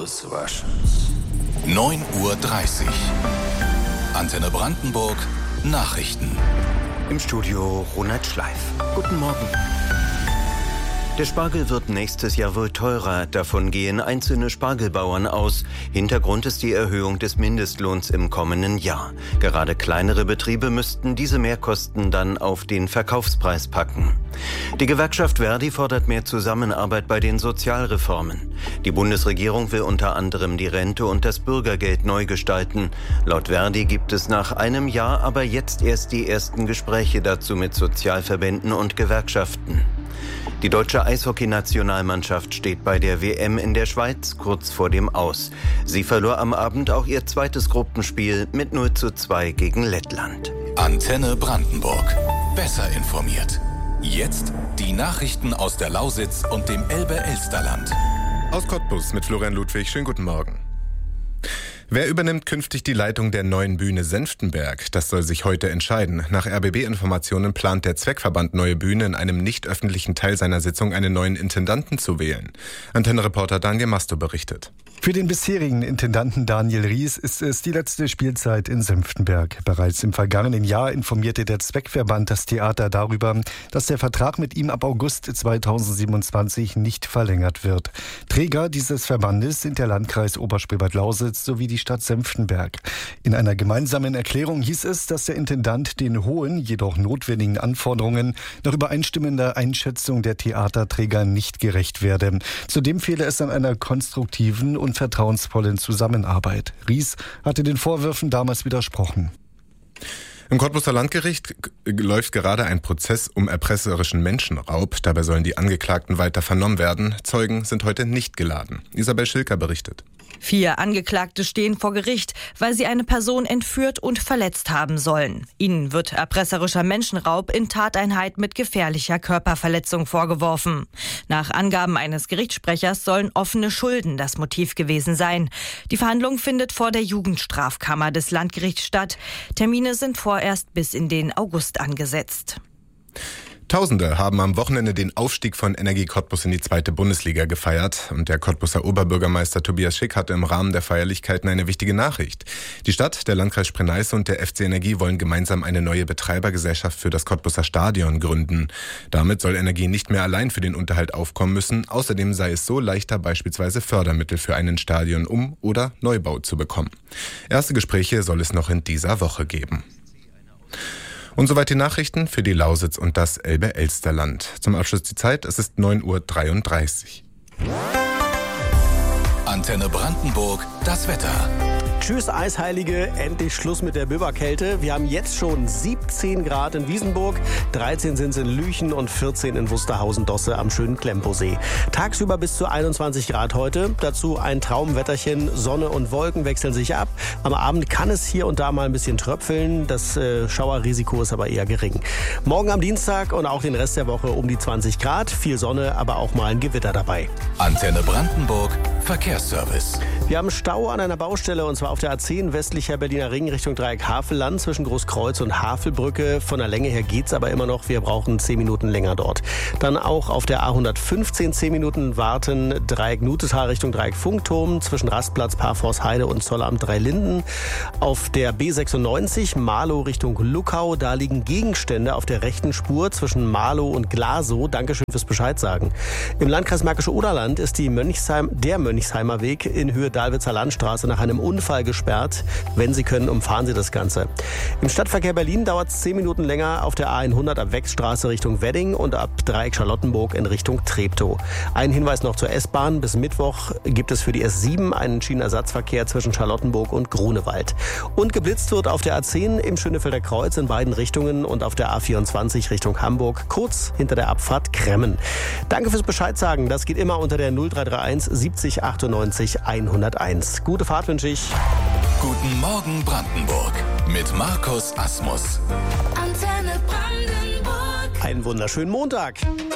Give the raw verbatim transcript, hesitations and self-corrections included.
des Waschens. neun Uhr dreißig. Antenne Brandenburg, Nachrichten. Im Studio Ronald Schleif. Guten Morgen. Der Spargel wird nächstes Jahr wohl teurer. Davon gehen einzelne Spargelbauern aus. Hintergrund ist die Erhöhung des Mindestlohns im kommenden Jahr. Gerade kleinere Betriebe müssten diese Mehrkosten dann auf den Verkaufspreis packen. Die Gewerkschaft Verdi fordert mehr Zusammenarbeit bei den Sozialreformen. Die Bundesregierung will unter anderem die Rente und das Bürgergeld neu gestalten. Laut Verdi gibt es nach einem Jahr aber jetzt erst die ersten Gespräche dazu mit Sozialverbänden und Gewerkschaften. Die deutsche Eishockey-Nationalmannschaft steht bei der W M in der Schweiz kurz vor dem Aus. Sie verlor am Abend auch ihr zweites Gruppenspiel mit null zu zwei gegen Lettland. Antenne Brandenburg. Besser informiert. Jetzt die Nachrichten aus der Lausitz und dem Elbe-Elsterland. Aus Cottbus mit Florian Ludwig. Schönen guten Morgen. Wer übernimmt künftig die Leitung der neuen Bühne Senftenberg? Das soll sich heute entscheiden. Nach R B B-Informationen plant der Zweckverband Neue Bühne in einem nicht öffentlichen Teil seiner Sitzung einen neuen Intendanten zu wählen. Antenne-Reporter Daniel Masto berichtet. Für den bisherigen Intendanten Daniel Ries ist es die letzte Spielzeit in Senftenberg. Bereits im vergangenen Jahr informierte der Zweckverband das Theater darüber, dass der Vertrag mit ihm ab August zweitausendsiebenundzwanzig nicht verlängert wird. Träger dieses Verbandes sind der Landkreis Oberspreewald-Lausitz sowie die Stadt Senftenberg. In einer gemeinsamen Erklärung hieß es, dass der Intendant den hohen, jedoch notwendigen Anforderungen nach übereinstimmender Einschätzung der Theaterträger nicht gerecht werde. Zudem fehle es an einer konstruktiven und vertrauensvollen Zusammenarbeit. Ries hatte den Vorwürfen damals widersprochen. Im Cottbuser Landgericht läuft gerade ein Prozess um erpresserischen Menschenraub. Dabei sollen die Angeklagten weiter vernommen werden. Zeugen sind heute nicht geladen. Isabel Schilker berichtet. Vier Angeklagte stehen vor Gericht, weil sie eine Person entführt und verletzt haben sollen. Ihnen wird erpresserischer Menschenraub in Tateinheit mit gefährlicher Körperverletzung vorgeworfen. Nach Angaben eines Gerichtssprechers sollen offene Schulden das Motiv gewesen sein. Die Verhandlung findet vor der Jugendstrafkammer des Landgerichts statt. Termine sind vorerst bis in den August angesetzt. Tausende haben am Wochenende den Aufstieg von Energie Cottbus in die zweite Bundesliga gefeiert. Und der Cottbuser Oberbürgermeister Tobias Schick hatte im Rahmen der Feierlichkeiten eine wichtige Nachricht. Die Stadt, der Landkreis Spree-Neiße und der F C Energie wollen gemeinsam eine neue Betreibergesellschaft für das Cottbuser Stadion gründen. Damit soll Energie nicht mehr allein für den Unterhalt aufkommen müssen. Außerdem sei es so leichter, beispielsweise Fördermittel für einen Stadion um- oder Neubau zu bekommen. Erste Gespräche soll es noch in dieser Woche geben. Und soweit die Nachrichten für die Lausitz und das Elbe-Elsterland. Zum Abschluss die Zeit, es ist neun Uhr dreiunddreißig. Antenne Brandenburg, das Wetter. Tschüss Eisheilige, endlich Schluss mit der Biberkälte. Wir haben jetzt schon siebzehn Grad in Wiesenburg, dreizehn sind es in Lüchen und vierzehn in Wusterhausen-Dosse am schönen Klemposee. Tagsüber bis zu einundzwanzig Grad heute, dazu ein Traumwetterchen, Sonne und Wolken wechseln sich ab. Am Abend kann es hier und da mal ein bisschen tröpfeln, das äh, Schauerrisiko ist aber eher gering. Morgen am Dienstag und auch den Rest der Woche um die zwanzig Grad, viel Sonne, aber auch mal ein Gewitter dabei. Antenne Brandenburg, Verkehrsservice. Wir haben Stau an einer Baustelle und zwar auf der A zehn westlicher Berliner Ring Richtung Dreieck Havelland zwischen Großkreuz und Havelbrücke. Von der Länge her geht's aber immer noch. Wir brauchen zehn Minuten länger dort. Dann auch auf der A hundertfünfzehn zehn Minuten warten. Dreieck Nutetal Richtung Dreieck Funkturm zwischen Rastplatz, Parforst-Heide und Zollamt Dreilinden. Auf der B sechsundneunzig Marlow Richtung Luckau. Da liegen Gegenstände auf der rechten Spur zwischen Marlow und Glasow. Dankeschön fürs Bescheid sagen. Im Landkreis Märkische Oderland ist die Mönchsheim, der Mönchsheimer Weg in Höhe Dalwitzer Landstraße nach einem Unfall gesperrt. Wenn Sie können, umfahren Sie das Ganze. Im Stadtverkehr Berlin dauert es zehn Minuten länger auf der A hundert ab Wechsstraße Richtung Wedding und ab Dreieck Charlottenburg in Richtung Treptow. Ein Hinweis noch zur S-Bahn. Bis Mittwoch gibt es für die S sieben einen Schienenersatzverkehr zwischen Charlottenburg und Grunewald. Und geblitzt wird auf der A zehn im Schönefelder Kreuz in beiden Richtungen und auf der A vierundzwanzig Richtung Hamburg, kurz hinter der Abfahrt Kremmen. Danke fürs Bescheid sagen. Das geht immer unter der null drei drei eins siebzig achtundneunzig hunderteins. Gute Fahrt wünsche ich. Guten Morgen Brandenburg mit Markus Asmus. Antenne Brandenburg. Einen wunderschönen Montag.